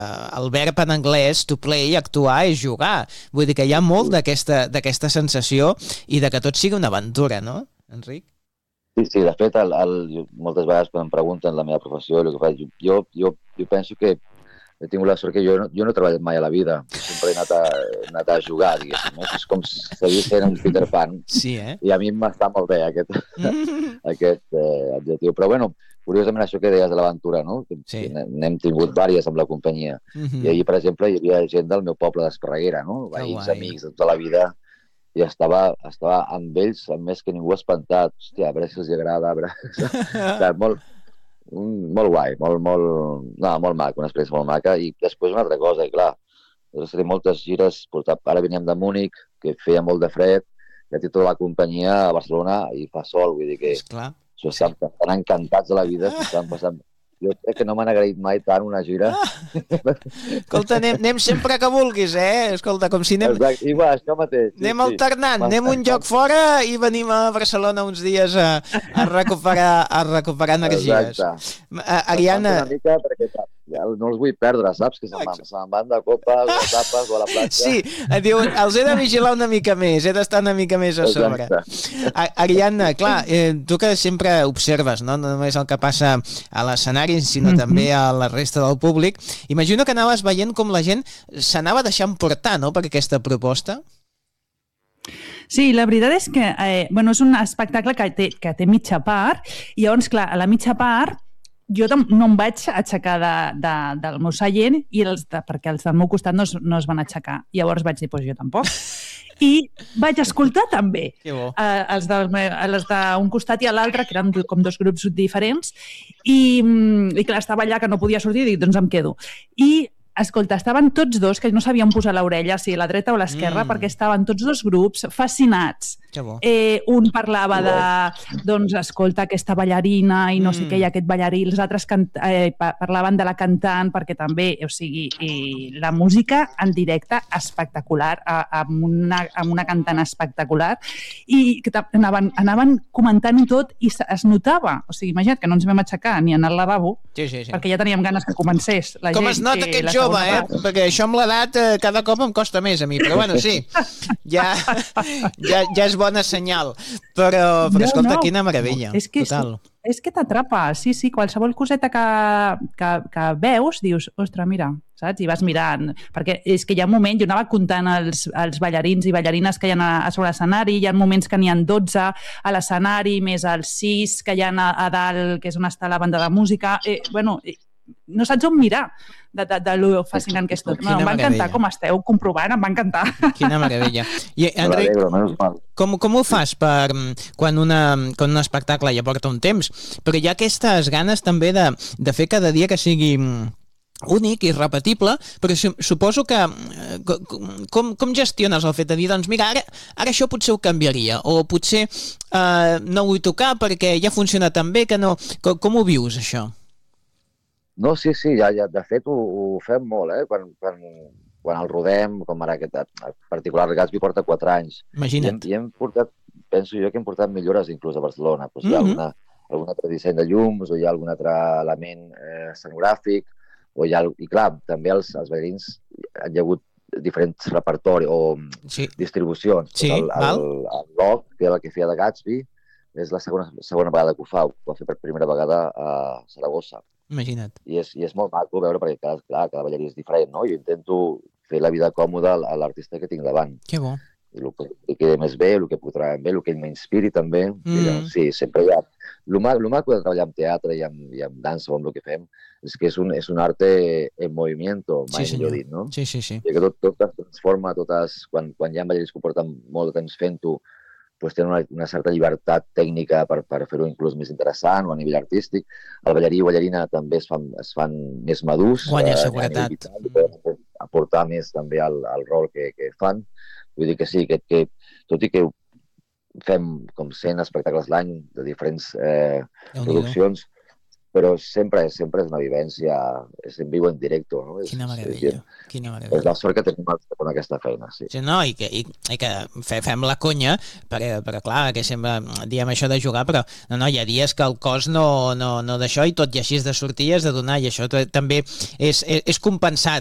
el verb en anglès, to play, actuar, és jugar. Vull dir que hi ha molt d'aquesta sensació i de que tot sigui una aventura, no, Enric? Sí, de fet, moltes vegades quan em pregunten la meva professió, el que faig, jo penso que he tingut la sort que jo no he treballat mai a la vida, sempre he anat a jugar, diguéssim. És com seguir sent un Peter Pan, sí, i a mi m'està molt bé aquest adjectiu. Però, bueno, curiosament això que deies de l'aventura, no? Sí. N'hem tingut vàries amb la companyia. I ahir, per exemple, hi havia gent del meu poble d'Esparreguera, no? Veïns, amics de tota la vida, i estava amb ells, amb més que ningú espantat. Hòstia, a veure si els agrada, a veure... molt guai, molt maco, una experiència molt maca. I després una altra cosa, i clar, nosaltres tenim moltes gires, ara veníem de Múnich, que feia molt de fred, i a tota la companyia a Barcelona i fa sol, vull dir que estan encantats de la vida, s'estan passant... Jo crec que no m'han agraït mai tant una gira. Escolta, anem sempre que vulguis, Escolta, com si anem... Exacte, igual, això mateix. Anem alternant, anem un lloc fora i venim a Barcelona uns dies a recuperar energies. Exacte. Ariadna... Una mica perquè no els vull perdre, saps? Que se'n van de copes, o tapes, o a la platja. Sí, diu, els he de vigilar una mica més, he d'estar una mica més a sobre. Ariadna, clar, tu que sempre observes, no només el que passa a l'escenari, sinó també a la resta del públic, imagino que anaves veient com la gent s'anava deixant portar, no?, per aquesta proposta. Sí, la veritat és que és un espectacle que té mitja part, i llavors, clar, a la mitja part jo no em vaig aixecar del meu seient perquè els del meu costat no es van aixecar. Llavors vaig dir, doncs jo tampoc. I vaig escoltar també els d'un costat i a l'altre, que eren com dos grups diferents, i clar, estava allà que no podia sortir i dic, doncs em quedo. I escolta, estaven tots dos, que no sabien posar l'orella, si a la dreta o a l'esquerra, perquè estaven tots dos grups fascinats. Un parlava de, doncs, escolta, aquesta ballarina i no sé què, i aquest ballarí, els altres parlaven de la cantant, perquè també, o sigui, la música en directe espectacular, amb una cantant espectacular, i anaven comentant tot i es notava. O sigui, imagina't que no ens vam aixecar ni anar al lavabo, perquè ja teníem ganes que comencés la gent. Com es nota aquest jove, perquè això amb l'edat cada cop em costa més a mi, però bueno, sí, ja és bona senyal, però escolta, quina meravella, total. És que t'atrapa, sí, qualsevol coseta que veus, dius, ostres, mira, saps? I vas mirant, perquè és que hi ha un moment, jo anava comptant els ballarins i ballarines que hi ha sobre l'escenari, hi ha moments que n'hi ha 12 a l'escenari, més els 6 que hi ha a dalt, que és on està la banda de música, no saps on mirar de lo fascinant que és tot. Em va encantar, com esteu comprovant, em va encantar. Quina meravella. I, Enric, com ho fas quan un espectacle ja porta un temps, però hi ha aquestes ganes també de fer cada dia que sigui únic i repetible, però suposo que com gestiones el fet de dir, doncs mira, ara això potser ho canviaria, o potser no ho vull tocar perquè ja funciona tan bé que no... Com ho vius, això? No, sí, ja, de fet ho fem molt, quan el rodem, com ara aquest particular Gatsby porta 4 anys. Imagina't. I hem portat, penso jo que hem portat millores inclús a Barcelona. Hi ha algun altre disseny de llums, o hi ha algun altre element escenogràfic, i clar, també els ballarins han hi hagut diferents repertoris o distribucions. El Log, que era el que feia de Gatsby, és la segona vegada que ho fa. Ho va fer per primera vegada a Saragossa. Imagina't. I és molt maco veure, perquè cada ballarí és diferent, no? Jo intento fer la vida còmoda a l'artista que tinc davant. Que bo. El que quedi més bé, el que puc treballar bé, el que ell m'inspiri també. Sí, sempre hi ha... El maco de treballar amb teatre i amb dansa o amb el que fem és que és un arte en movimiento, mai millor dit, no? Sí. I que tot es transforma, quan hi ha ballaris que porten molt de temps fent-ho, doncs tenen una certa llibertat tècnica per fer-ho inclús més interessant o a nivell artístic. El ballarí o ballarina també es fan més madurs. Guanya seguretat. Aportar més també al rol que fan. Vull dir que sí, que tot i que fem com 100 espectacles l'any de diferents produccions, però sempre és una vivència, és en viu en directe, no? Quina meravella, quina meravella. És la sort que tenim amb aquesta feina, sí. Sí, no, i que fem la conya, perquè clar, que sempre diem això de jugar, però no, hi ha dies que el cos no d'això, i tot i així de sortir has de donar, i això també és compensat